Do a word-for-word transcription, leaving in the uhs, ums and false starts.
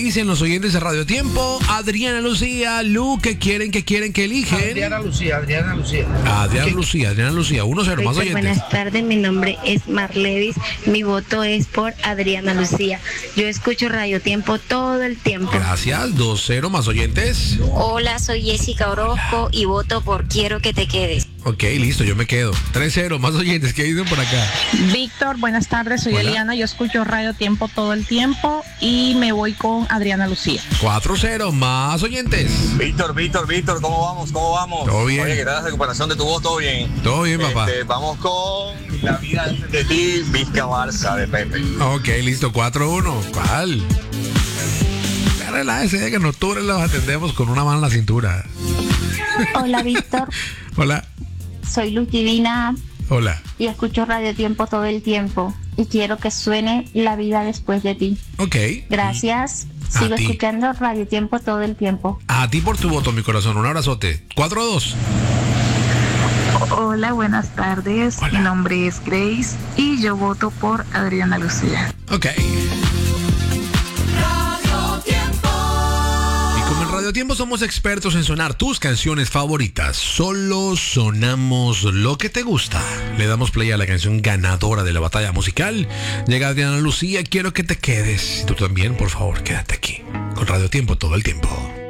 dicen los oyentes de Radio Tiempo? Adriana Lucía, Lu, ¿qué quieren, qué quieren, qué eligen? Adriana Lucía, Adriana Lucía. Adriana Lucía, Adriana Lucía, uno cero, más oyentes. Buenas tardes, mi nombre es Marlevis, mi voto es por Adriana Lucía. Yo escucho Radio Tiempo todo el tiempo. Gracias, dos cero, más oyentes. Hola, soy Jessica Orozco y voto por Quiero que te quedes. Ok, listo, yo me quedo. tres cero, más oyentes, ¿qué dicen por acá? Víctor, buenas tardes, soy Hola. Eliana, yo escucho Radio Tiempo todo el tiempo y me voy con Adriana Lucía. cuatro cero, más oyentes. Víctor, Víctor, Víctor, ¿cómo vamos? ¿Cómo vamos? Todo bien. Oye, ¿qué tal la recuperación de tu voz? ¿Todo bien? Todo bien, papá. Este, vamos con La vida antes de ti, Vizca Barça, de Pepe. Ok, listo, cuatro uno. ¿Cuál? Relájese, que en octubre los atendemos con una mano en la cintura. Hola, Víctor. Hola. Soy Luz Divina Hola. y escucho Radio Tiempo todo el tiempo. Y quiero que suene La vida después de ti. Ok. Gracias. A Sigo ti. escuchando Radio Tiempo todo el tiempo. A ti por tu voto, mi corazón. Un abrazote. cuatro dos. Hola, buenas tardes. Hola. Mi nombre es Grace y yo voto por Adriana Lucía. Ok. Y como en Radio Tiempo somos expertos en sonar tus canciones favoritas, solo sonamos lo que te gusta. Le damos play a la canción ganadora de la batalla musical. Llega Adriana Lucía, quiero que te quedes. Y tú también, por favor, quédate aquí. Con Radio Tiempo todo el tiempo.